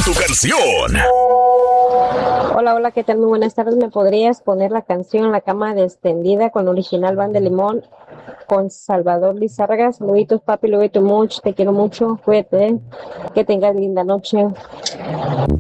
tu canción. Hola, hola, ¿qué tal? Muy buenas tardes. ¿Me podrías poner la canción La cama extendida con original Banda Limón con Salvador Lizárraga? Saluditos, papi, lo mucho, te quiero mucho, cuídate, que tengas linda noche.